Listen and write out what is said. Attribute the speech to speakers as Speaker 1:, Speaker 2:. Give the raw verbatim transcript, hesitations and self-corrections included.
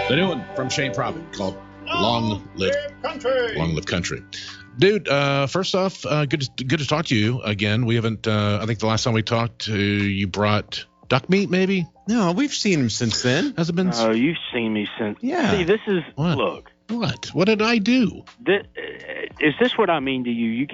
Speaker 1: The new one from Shane Prophet called Long Live
Speaker 2: Country.
Speaker 1: Long Live Country. Dude, uh, first off, uh, good to, good to talk to you again. We haven't, uh, I think the last time we talked, uh, you brought duck meat, maybe?
Speaker 3: No, we've seen him since then.
Speaker 1: Has it been?
Speaker 4: Oh, you've seen me since.
Speaker 3: Yeah.
Speaker 4: See, this is,
Speaker 1: What?
Speaker 4: look.
Speaker 1: What? What did I do?
Speaker 4: This, is this what I mean to you? You